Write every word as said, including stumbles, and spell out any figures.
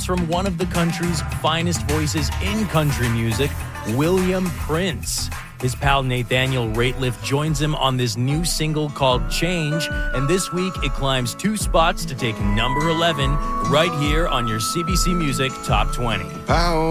comes from one of the country's finest voices in country music, William Prince. His pal Nathaniel Rateliff joins him on this new single called Change, and this week it climbs two spots to take number eleven right here on your C B C Music Top twenty. Power.